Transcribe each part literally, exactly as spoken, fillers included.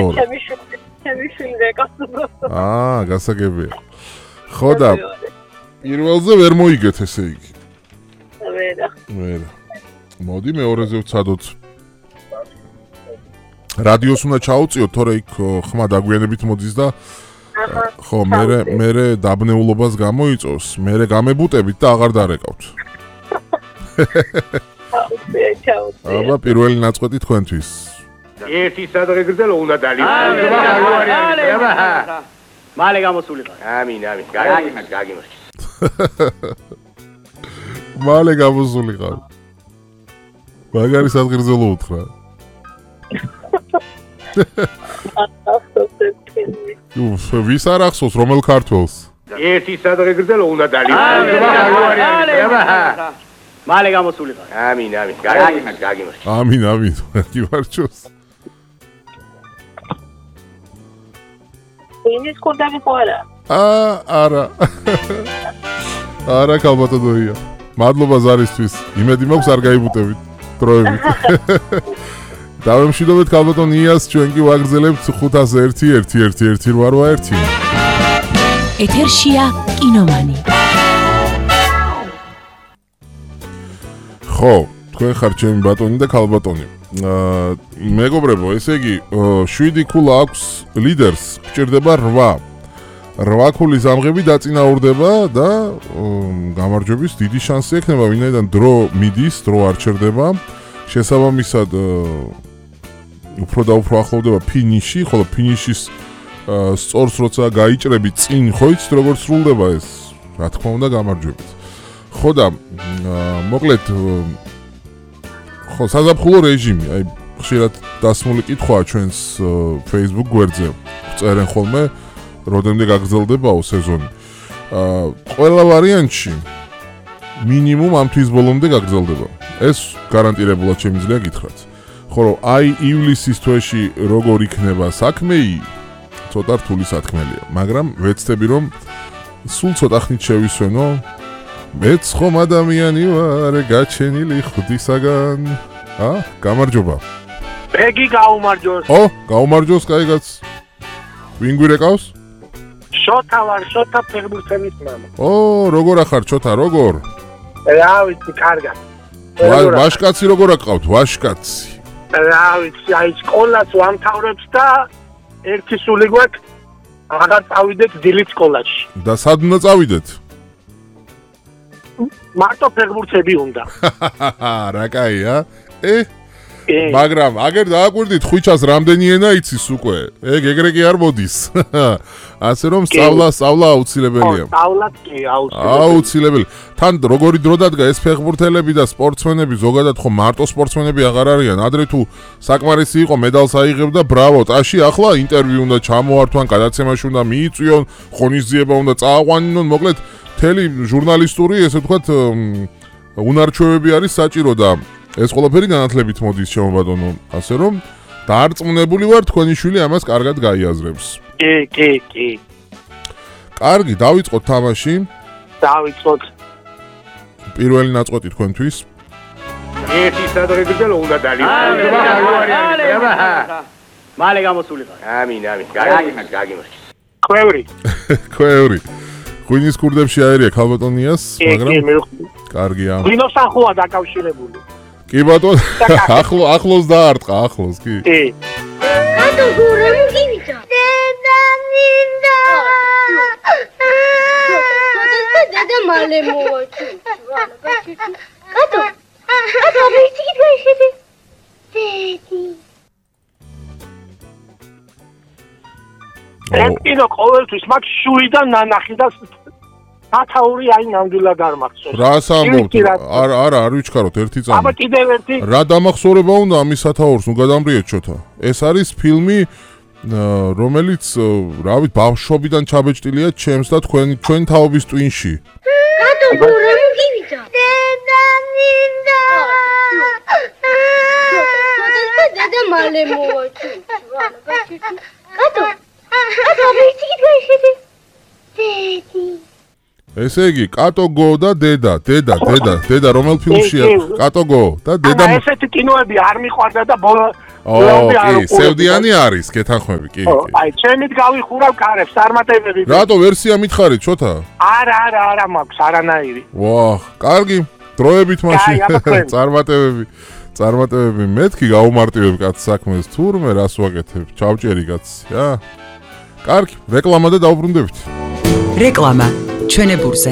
ცხოვრობ? ჩემი შვილი რეკასტურა. აა, გასაგებია. ხო და პირველზე ვერ მოიგეთ ესე იგი. ვერა. ვერა. მოდი მეორეზე ვცადოთ. რადიოს უნდა ჩაუწიოთ, თორე იქ ხმა დაგვიანებით მოდის და ხო, მე მე დაბნეულობას გამოიწოს, მე გამებუტებით და აღარ დარეკავთ. აბა პირველი ნაწყვეტი თქვენთვის. ერთი სადღე გრძელო უნდა დალიწყოს. მალე გამოსულიყარ. ამინ, ამინ. გაგიმართ, გაგიმართ. მალე გამოსულიყარ. მაგარი სადღე გრძელო უთხრა. უფ, ვის არ ახსოვს რომელ ქართველს? ერთი სადღე გრძელო უნდა დალიწყოს. მალე გამოსულიყარ. ამინ, ამინ. გაგიმართ, გაგიმართ. ამინ, ამინ. გიმარჯოს. ვინის კურდები ხო არა? აა, არა. არა, ქალბატონია. მადლობა ზარისთვის. იმედი მაქვს არ გაიბუტებით დროებით. დავემშვიდობეთ ქალბატონ იას, ჩვენ კი ვაგრძელებთ ხუთას ერთი ერთი ერთი ერთი რვა ერთი. ეთერშია კინომანი. ხო, თქვენ ხართ ჩემი ბატონი და ქალბატონი. აა, მეგობრებო, ესე იგი, შვიდი ქულა აქვს ლიდერს, გჭირდება რვა. რვა ქულის ამღები დაწინაურდება და გამარჯვების დიდი შანსი ექნება, ვინაიდან დრო მიდის, დრო არ ჩერდება. შესაბამისად უფრო და უფრო ახლოვდება ფინიში, ხოლო ფინიშის სწორს როცა გაიჭრები წინ ხო იცით როგორ სრულდება ეს, რა თქმა უნდა გამარჯვებით. ხო და მოკლედ ხო საზაფხულო რეჟიმი, აი ხშირად დასმული კითხვაა ჩვენს Facebook გვერდზე. წერენ ხოლმე როდემდე გაგრძელდებაო სეზონი. აა ყველა ვარიანტში მინიმუმ ამ თვის ბოლომდე გაგრძელდება. ეს გარანტირებულად შემიძლია გითხრათ. ხოლო აი ივლისის თვეში როგორ იქნება საქმეი, ცოტა რთული სათქმელია, მაგრამ ვეცდები რომ სულ ცოტა ხნით შევისვენო. მეც ხომ ადამიანი ვარ, გაჩენილი ხვდისაგან. ა, გამარჯობა. ბეგი გაუმარჯოს. ო, გაუმარჯოს, კაიგაც. ვინ გვირეკავს? შოთა ვარ, შოთა ფეხბურთელის მამა. ო, როგორ ახარ, შოთა, როგორ? რა ვიცი, კარგად. ვაშკაცი როგორ აყავთ, ვაშკაცი? რა ვიცი, აი სკოლას ვამთავრებს და ერთი სული გვაქვს, აღარ წავიდეთ დილით სკოლაში. და სად უნდა წავიდეთ? მარტო ფეხბურთები უნდა. რა კაია? ე? მაგრამ აგერ დააკვირდით ხვიჩას რამდენი ენა იცის უკვე? ეგ ეგრე კი არ მოდის. ასე რომ სწავლა, სწავლა აუცილებელია. სწავლაც კი აუცილებელი. აუცილებელი. თან როგორი დრო დადგა ეს ფეხბურთელები და სპორტსმენები ზოგადად ხო მარტო სპორტსმენები აღარ არიან. ადრე თუ საკმარისი იყო მედალს აიღებდა, ბრავო, ტაში ახლა ინტერვიუ უნდა ჩამოართვან, გადაცემაში უნდა მიიწვიონ, ღონისძიება უნდა წააყვანინონ, მოკლედ მთელი ჟურნალისტური, ესე ვთქვათ, უნარჩვევები არის საჭირო და ეს ყველაფერი განათლებით მოდის შემობატონო, ასე რომ დაარწმუნებული ვარ თქვენი შვილი ამას კარგად გაიაზრებს. კი, კი, კი. კარგი, დავიწყოთ თამაში. დავიწყოთ. პირველი ნაწყვეტი თქვენთვის. ერთი სადღე გრძელო უნდა დალიწყოს. მალე გამოსულიყარ. ამინ, ამინ. გაგიმართ, გაგიმართ. ქვევრი. ქვევრი. ღვინის კურდებში აერია ქალბატონიას, მაგრამ კარგია. ღვინოსახუა დაკავშირებული. კი ბატონ, ახლო ახლოს დაარტყა, ახლოს, კი. კი. კატო გურა მივიდა. დედა მინდა. დედა მალე მოვაჩუქა. კატო. კატო ვიცი გიშვეშები. დედი. ემპინო ყოველთვის მაგ შუიდან ნანახი და ათაური აი ნამდვილად არ მახსოვს. რას ამბობთ? არა, არა, არ ვიჩქაროთ ერთი წამი. აბა კიდევ ერთი. რა დამახსოვრება უნდა ამის ათაურს, ნუ გადამრიეთ შოთა. ეს არის ფილმი, რომელიც, რა ვიცი, ბავშვობიდან ჩაბეჭდილია ჩემს და თქვენ ჩვენ თაობის ტვინში. კატო გურა მივიდა. დედა მინდა. დედა მალე მოვაჩუქა. კატო. კატო ვიცი გიშვეშები. დედი. ესე იგი, კატო გო და დედა, დედა, დედა, დედა რომელ ფილმშია? კატო გო და დედა. ესეთი კინოები არ მიყვარდა და ო, კი, სევდიანი არის, გეთანხმები, კი, ხო, კი. აი, ჩემით გავიხურავ კარებს, წარმატებები. რატო ვერსია მითხარით, შოთა? არა, არა, არა მაქვს არანაირი. ვაჰ, კარგი, დროებით მაშინ. წარმატებები. წარმატებები მეთქი გაუმარტივებ კაც საქმეს თურმე რას ვაკეთებ ჩავჭერი კაცი რა კარგი რეკლამა და დაუბრუნდებით რეკლამა ჩვენებურზე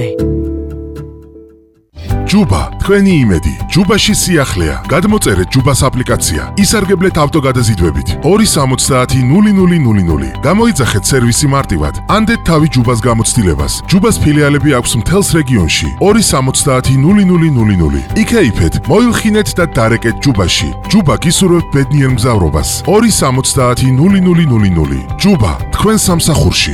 ჯუბა თქვენი იმედი ჯუბაში სიახლეა გადმოწერეთ ჯუბას აპლიკაცია ისარგებლეთ ავტოგადაზიდვებით ორი სამოცდაათი ნული ნული ნული ნული გამოიძახეთ სერვისი მარტივად ანდეთ თავი ჯუბას გამოცდილებას ჯუბას ფილიალები აქვს მთელს რეგიონში ორი სამოცდაათი ნული ნული ნული ნული იქეიფეთ მოილხინეთ და დარეკეთ ჯუბაში ჯუბა გისურვებთ ბედნიერ მგზავრობას ორი სამოცდაათი ნული ნული ნული ნული ჯუბა თქვენ სამსახურში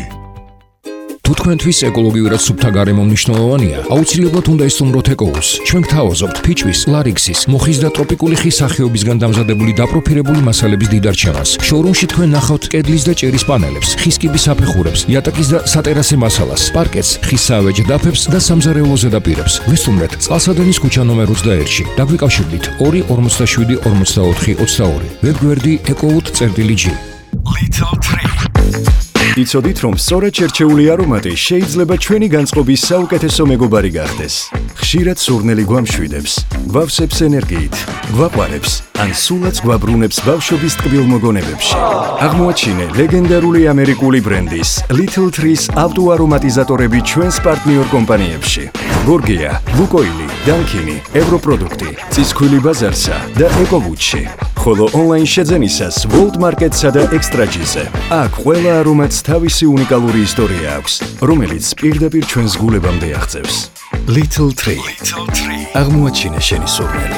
თუ თქვენთვის ეკოლოგიურად სუფთა გარემო მნიშვნელოვანია, აუცილებლად უნდა ისწავლოთ ეკოუს. ჩვენ გთავაზობთ ფიჭვის, ლარიქსის, მოხის და ტროპიკული ხის სახეობისგან დამზადებული დაპროფილებული მასალების დიდარჩევას. შოურუმში თქვენ ნახავთ კედლის და ჭერის პანელებს, ხის კიბის აფეხურებს, იატაკის და სატერასე მასალას, პარკეტს, ხის საავეჯე დაფებს და სამზარეულო ზედაპირებს. ვესტუმრეთ წყალსადენის ქუჩა ნომერ ოცდაერთში. დაგვიკავშირდით ორი ორმოცდაშვიდი ორმოცდაოთხი ოცდაორი. ვებგვერდი ecowood.gr. Little Tree იცოდით რომ სწორედ შერჩეული არომატი შეიძლება ჩვენი განწყობის საუკეთესო მეგობარი გახდეს. ხშირად სურნელი გვამშვიდებს, გვავსებს ენერგიით, გვაყვარებს, ან სულაც გვაბრუნებს ბავშვობის ტკბილ მოგონებებში. აღმოაჩინე ლეგენდარული ამერიკული ბრენდის Little Trees ავტოარომატიზატორები ჩვენს პარტნიორ კომპანიებში. გორგია, ლუკოილი, დანკინი, ევროპროდუქტი, წისქვილი ბაზარსა და ეკოვუდში. ხოლო ონლაინ შეძენისას World Market-სა და Extra-G-ზე. აქ ყველა არომატს თავისი უნიკალური ისტორია აქვს, რომელიც პირდაპირ ჩვენს გულებამდე აღწევს. Little Tree. აღმოაჩინე შენი სურნელი.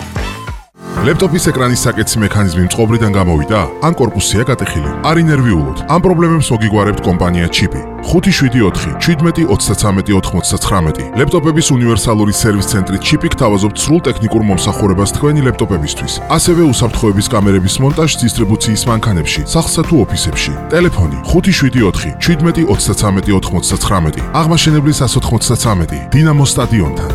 ლეპტოპის ეკრანის საკეთსი მექანიზმი მწყობრიდან გამოვიდა, ან კორპუსია გატეხილი. არ ინერვიულოთ. ამ პრობლემებს მოგიგგვარებთ კომპანია ჩიპი. ხუთი შვიდი ოთხი შვიდმეტი ოცდათრამეტი ოთხმოცდათხრამეტი. ლეპტოპების უნივერსალური სერვის ცენტრი ჩიპი გთავაზობთ სრულ ტექნიკურ მომსახურებას თქვენი ლეპტოპებისთვის. ასევე უსაფრთხოების კამერების მონტაჟს დისტრიბუციის მანქანებში, სახლსა თუ ოფისებში. ტელეფონი ხუთი შვიდი ოთხი შვიდმეტი ოცდათრამეტი ოთხმოცდათხრამეტი. აღმაშენებლის ას ოთხმოცდათრამეტი. დინამო სტადიონთან.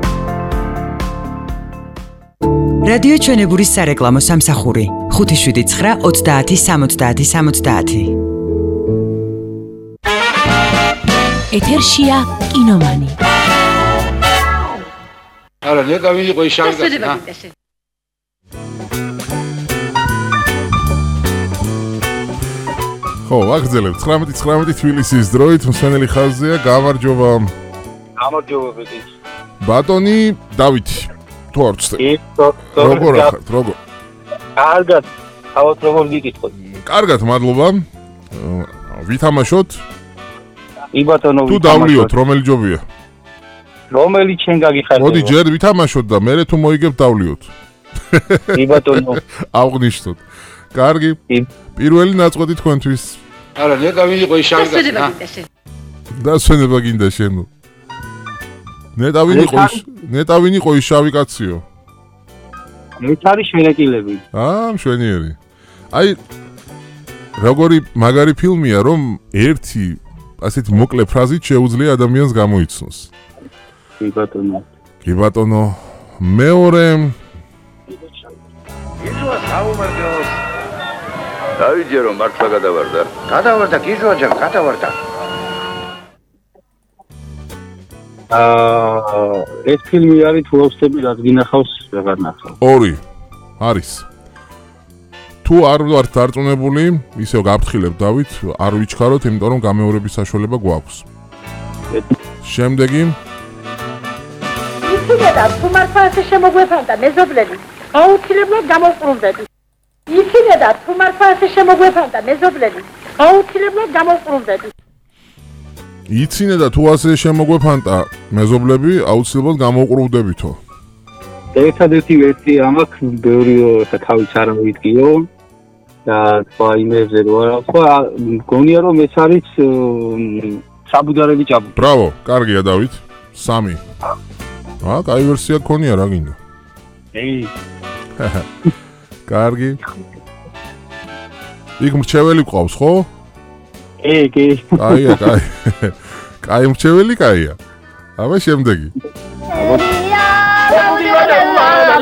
რადიო ჩვენებურის სარეკლამო სამსახური ხუთი შვიდი ცხრა ოცდაათი სამოცდაათი სამოცდაათი. ეთერშია კინომანი. არა, ნეტა ვიყო ის შავი გასა. ხო, ვაგრძელებთ ცხრამეტი ცხრამეტი თბილისის დროით მსვენელი ხაზია, გამარჯობა. გამარჯობა ბედით. ბატონი დავითი. თუ არ ვწდე. როგორ ახართ, როგორ? კარგად, თავად როგორ გიკითხოთ? კარგად, მადლობა. ვითამაშოთ? კი ბატონო, თუ დავლიოთ, რომელი ჯობია? რომელი ჩვენ გაგიხარდება? მოდი ჯერ ვითამაშოთ და მერე თუ მოიგებთ დავლიოთ. კი ბატონო. აღნიშნოთ. კარგი. პირველი ნაწყვეტი თქვენთვის. არა, ნეტა ვიყო ის შავი გასა. დასვენება გინდა შენო. ნეტა ვინ იყო ის? ნეტა ვინ იყო ის შავი კაციო? ეს არის შენეკილები. აა, მშვენიერი. აი როგორი მაგარი ფილმია, რომ ერთი ასეთ მოკლე ფრაზით შეუძლია ადამიანს გამოიცნოს. კი ბატონო. კი ბატონო. მეორე იზოა საუმარგოს. დავიძე რომ მართლა გადავარდა. გადავარდა გიზოა ჯან, გადავარდა. აა ეს ფილმი არის თუ ავსები რაც გინახავს ვეღარ ნახავ. ორი არის. თუ არ ვართ დარწმუნებული, ისევ გაფრთხილებ დავით, არ ვიჩქაროთ, იმიტომ რომ გამეორების საშუალება გვაქვს. შემდეგი იქნება თუ მართლა ასე შემოგვეფანტა მეზობლები, აუცილებლად გამოვყრუნდები. იქნება თუ მართლა ასე შემოგვეფანტა მეზობლები, აუცილებლად გამოვყრუნდები. იცინე და თუ ასე შემოგვეფანტა მეზობლები, აუცილებლად გამოვყრუნდებითო. ერთადერთი ვერსია მაქვს, ბევრი თავის არ მოვიდგიო და სხვა იმებზე რო არა, ხო, მგონია რომ ეს არის საბუდარები ჭაბუ. ბრავო, კარგია დავით. სამი. აა, კაი ვერსია გქონია რა გინდა. ეი. კარგი. იქ მრჩეველი გყავს, ხო? ე, კი. კაია, კაი. კაი მრჩეველი კაია. აბა შემდეგი.